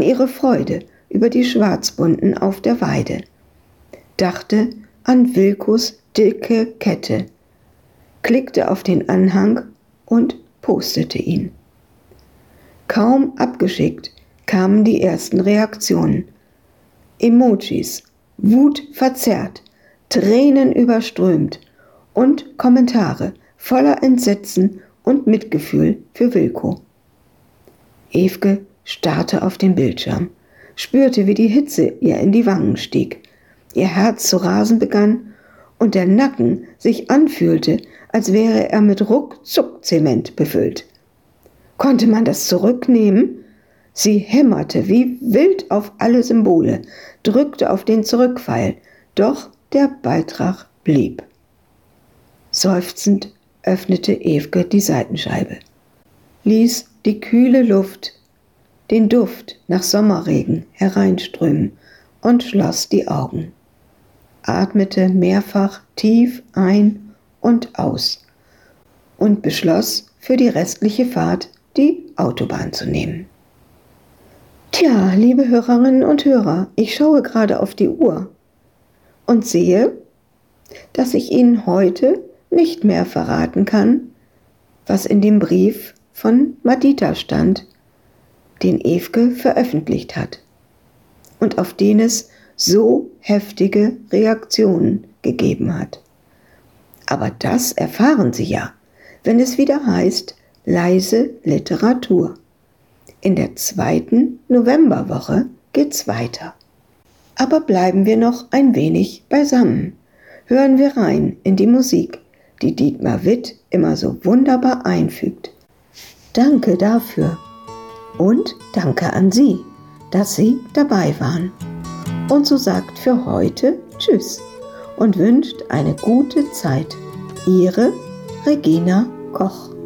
an ihre Freude über die Schwarzbunten auf der Weide, dachte an Wilkos dicke Kette, klickte auf den Anhang und postete ihn. Kaum abgeschickt kamen die ersten Reaktionen. Emojis, wutverzerrt, Tränen überströmt und Kommentare voller Entsetzen und Mitgefühl für Wilko. Ewke starrte auf den Bildschirm, spürte, wie die Hitze ihr in die Wangen stieg, ihr Herz zu rasen begann und der Nacken sich anfühlte, als wäre er mit Ruckzuck-Zement befüllt. Konnte man das zurücknehmen? Sie hämmerte wie wild auf alle Symbole, drückte auf den Zurückpfeil, doch der Beitrag blieb. Seufzend öffnete Ewke die Seitenscheibe, ließ die kühle Luft, den Duft nach Sommerregen hereinströmen und schloss die Augen, atmete mehrfach tief ein und aus und beschloss, für die restliche Fahrt die Autobahn zu nehmen. Tja, liebe Hörerinnen und Hörer, ich schaue gerade auf die Uhr und sehe, dass ich Ihnen heute nicht mehr verraten kann, was in dem Brief von Madita stand, den Ewke veröffentlicht hat und auf den es so heftige Reaktionen gegeben hat. Aber das erfahren Sie ja, wenn es wieder heißt, leise Literatur. In der 2. Novemberwoche geht's weiter. Aber bleiben wir noch ein wenig beisammen. Hören wir rein in die Musik, die Dietmar Witt immer so wunderbar einfügt. Danke dafür und danke an Sie, dass Sie dabei waren. Und so sagt für heute Tschüss und wünscht eine gute Zeit. Ihre Regina Koch.